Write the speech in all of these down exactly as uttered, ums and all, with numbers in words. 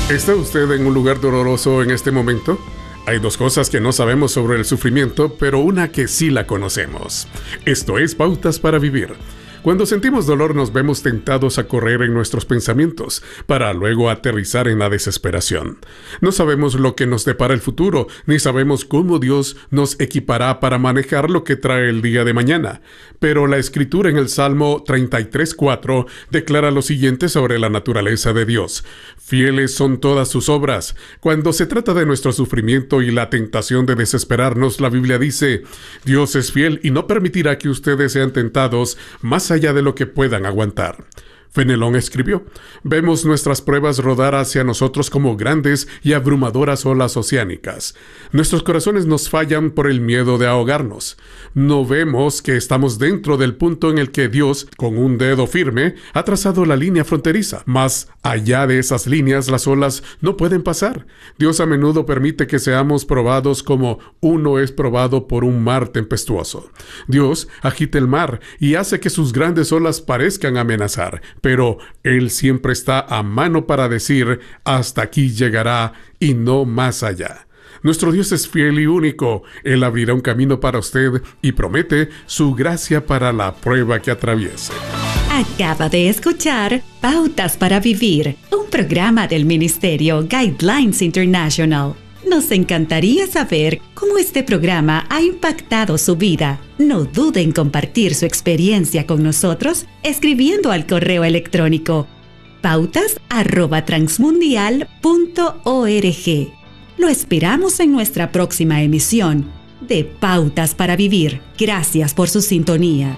¿Está usted en un lugar doloroso en este momento? Hay dos cosas que no sabemos sobre el sufrimiento, pero una que sí la conocemos. Esto es Pautas para Vivir. Cuando sentimos dolor nos vemos tentados a correr en nuestros pensamientos, para luego aterrizar en la desesperación. No sabemos lo que nos depara el futuro, ni sabemos cómo Dios nos equipará para manejar lo que trae el día de mañana. Pero la Escritura en el Salmo treinta y tres cuatro declara lo siguiente sobre la naturaleza de Dios. Fieles son todas sus obras. Cuando se trata de nuestro sufrimiento y la tentación de desesperarnos, la Biblia dice, Dios es fiel y no permitirá que ustedes sean tentados más allá de lo que puedan aguantar. Fenelón escribió, vemos nuestras pruebas rodar hacia nosotros como grandes y abrumadoras olas oceánicas. Nuestros corazones nos fallan por el miedo de ahogarnos. No vemos que estamos dentro del punto en el que Dios, con un dedo firme, ha trazado la línea fronteriza. Mas allá de esas líneas las olas no pueden pasar. Dios a menudo permite que seamos probados como uno es probado por un mar tempestuoso. Dios agita el mar y hace que sus grandes olas parezcan amenazar. Pero Él siempre está a mano para decir, hasta aquí llegará y no más allá. Nuestro Dios es fiel y único. Él abrirá un camino para usted y promete su gracia para la prueba que atraviese. Acaba de escuchar Pautas para Vivir, un programa del Ministerio Guidelines International. Nos encantaría saber cómo este programa ha impactado su vida. No dude en compartir su experiencia con nosotros escribiendo al correo electrónico pautas arroba transmundial punto org. Lo esperamos en nuestra próxima emisión de Pautas para Vivir. Gracias por su sintonía.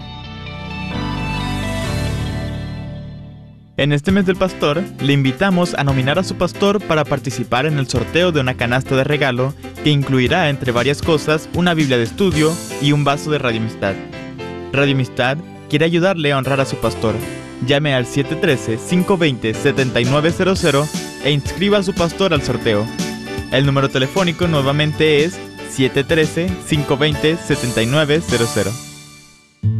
En este mes del pastor, le invitamos a nominar a su pastor para participar en el sorteo de una canasta de regalo que incluirá, entre varias cosas, una Biblia de estudio y un vaso de Radio Amistad. Radio Amistad quiere ayudarle a honrar a su pastor. Llame al siete uno tres, cinco dos cero, siete nueve cero cero e inscriba a su pastor al sorteo. El número telefónico nuevamente es siete uno tres, cinco dos cero, siete nueve cero cero.